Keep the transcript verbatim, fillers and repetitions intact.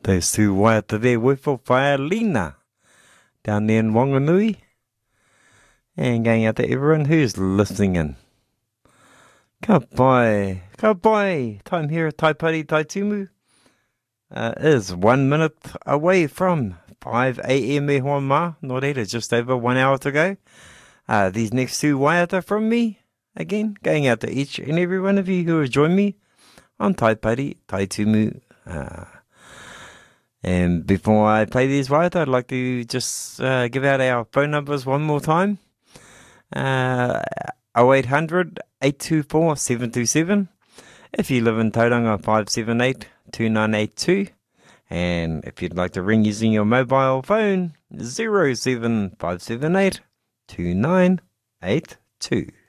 Those two waiata there were for Whaelina down there in Wanganui. And going out to everyone who's listening in. Ka pai, ka pai. Time here at Taipari Taitumu uh, is one minute away from five a.m. e hoa ma. Nō reira, just over one hour to go. Uh, these next two waiata from me, again, going out to each and every one of you who have joined me on Taipari Taitumu. Uh, and before I play these waiata, I'd like to just uh, give out our phone numbers one more time. Uh, oh eight hundred, eight two four, seven two seven. If you live in Tauranga, five seven eight, two nine eight two. And if you'd like to ring using your mobile phone, zero seven five seven eight, two nine eight two.